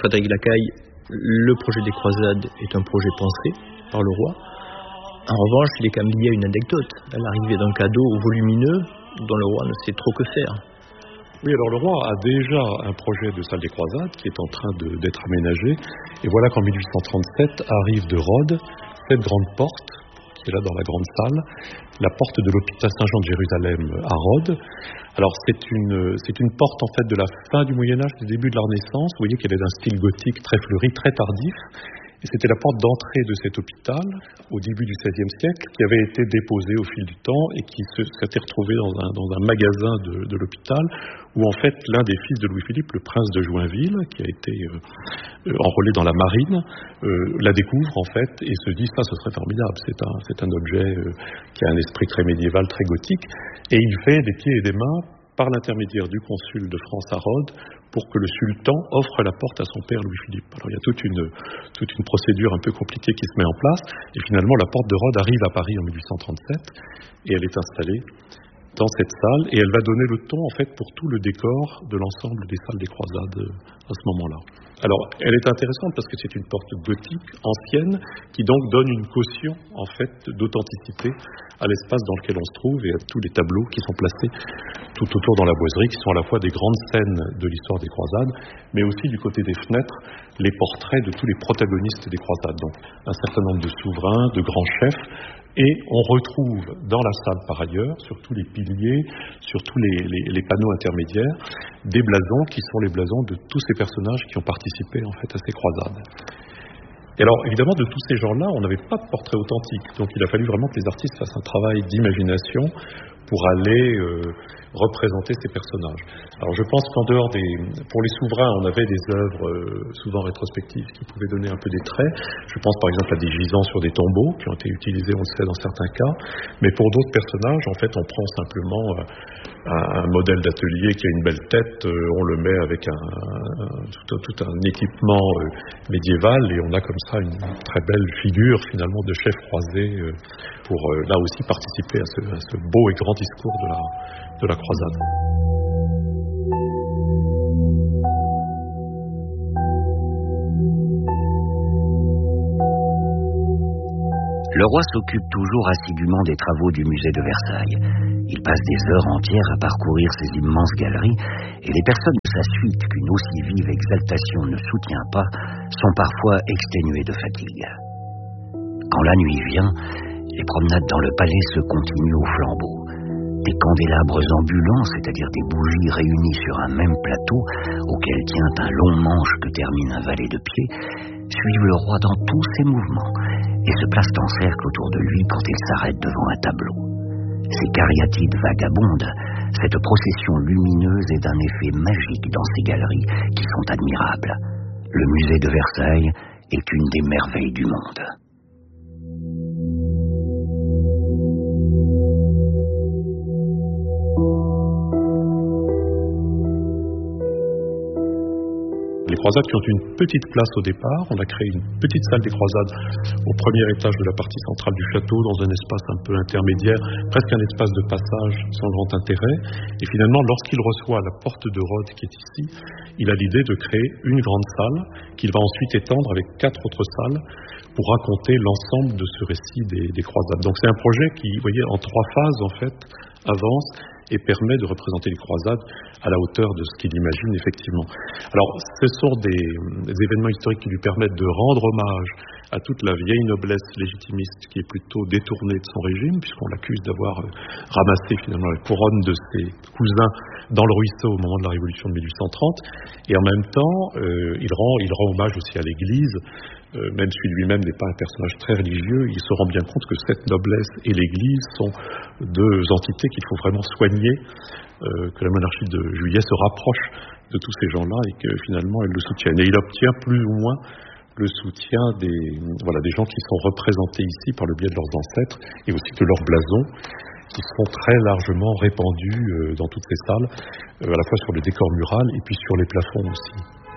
Frédéric Lacaille, le projet des croisades est un projet pensé par le roi. En revanche, il est quand même lié à une anecdote, à l'arrivée d'un cadeau volumineux dont le roi ne sait trop que faire. Oui, alors le roi a déjà un projet de salle des croisades qui est en train d'être aménagé. Et voilà qu'en 1837 arrive de Rhodes cette grande porte, qui est là dans la grande salle, la porte de l'hôpital Saint-Jean de Jérusalem à Rhodes. Alors c'est une porte en fait de la fin du Moyen-Âge, du début de la Renaissance. Vous voyez qu'elle est d'un style gothique très fleuri, très tardif. Et c'était la porte d'entrée de cet hôpital au début du XVIe siècle qui avait été déposée au fil du temps et qui s'était retrouvée dans un magasin de l'hôpital où en fait l'un des fils de Louis-Philippe, le prince de Joinville, qui a été enrôlé dans la marine, la découvre en fait et se dit ça ce serait formidable, c'est un objet qui a un esprit très médiéval, très gothique, et il fait des pieds et des mains par l'intermédiaire du consul de France à Rhodes pour que le sultan offre la porte à son père Louis-Philippe. Alors il y a toute une procédure un peu compliquée qui se met en place, et finalement la porte de Rhodes arrive à Paris en 1837, et elle est installée dans cette salle, et elle va donner le ton en fait pour tout le décor de l'ensemble des salles des croisades à ce moment-là. Alors, elle est intéressante parce que c'est une porte gothique, ancienne, qui donc donne une caution, en fait, d'authenticité à l'espace dans lequel on se trouve et à tous les tableaux qui sont placés tout autour dans la boiserie, qui sont à la fois des grandes scènes de l'histoire des croisades, mais aussi du côté des fenêtres, les portraits de tous les protagonistes des croisades. Donc, un certain nombre de souverains, de grands chefs, et on retrouve dans la salle par ailleurs, sur tous les piliers, sur tous les panneaux intermédiaires, des blasons qui sont les blasons de tous ces personnages qui ont participé en fait à ces croisades. Et alors évidemment de tous ces gens-là, on n'avait pas de portrait authentique, donc il a fallu vraiment que les artistes fassent un travail d'imagination pour aller représenter ces personnages. Alors je pense qu'en dehors pour les souverains, on avait des œuvres souvent rétrospectives qui pouvaient donner un peu des traits. Je pense par exemple à des gisants sur des tombeaux qui ont été utilisés, on le sait, dans certains cas. Mais pour d'autres personnages, en fait, on prend simplement un modèle d'atelier qui a une belle tête, on le met avec tout un équipement médiéval et on a comme ça une très belle figure finalement de chef croisé pour là aussi participer à ce beau et grand discours de la croisade. Le roi s'occupe toujours assidûment des travaux du musée de Versailles. Il passe des heures entières à parcourir ces immenses galeries et les personnes de sa suite qu'une aussi vive exaltation ne soutient pas sont parfois exténuées de fatigue. Quand la nuit vient, les promenades dans le palais se continuent au flambeau. Des candélabres ambulants, c'est-à-dire des bougies réunies sur un même plateau auquel tient un long manche que termine un valet de pied, suivent le roi dans tous ses mouvements et se placent en cercle autour de lui quand il s'arrête devant un tableau. Ces cariatides vagabondes, cette procession lumineuse est d'un effet magique dans ces galeries qui sont admirables. Le musée de Versailles est une des merveilles du monde. Les croisades qui ont une petite place au départ, on a créé une petite salle des croisades au premier étage de la partie centrale du château, dans un espace un peu intermédiaire, presque un espace de passage sans grand intérêt. Et finalement, lorsqu'il reçoit la porte de Rhodes qui est ici, il a l'idée de créer une grande salle qu'il va ensuite étendre avec 4 autres salles pour raconter l'ensemble de ce récit des croisades. Donc c'est un projet qui, vous voyez, en 3 phases en fait, avance et permet de représenter les croisades à la hauteur de ce qu'il imagine effectivement. Alors, ce sont des événements historiques qui lui permettent de rendre hommage à toute la vieille noblesse légitimiste qui est plutôt détournée de son régime, puisqu'on l'accuse d'avoir ramassé finalement la couronne de ses cousins dans le ruisseau au moment de la Révolution de 1830, et en même temps, il rend hommage aussi à l'Église, même si lui-même n'est pas un personnage très religieux, il se rend bien compte que cette noblesse et l'Église sont 2 entités qu'il faut vraiment soigner, que la monarchie de Juillet se rapproche de tous ces gens-là et que finalement elle le soutienne. Et il obtient plus ou moins le soutien des gens qui sont représentés ici par le biais de leurs ancêtres et aussi de leurs blasons qui sont très largement répandus dans toutes ces salles, à la fois sur le décor mural et puis sur les plafonds aussi.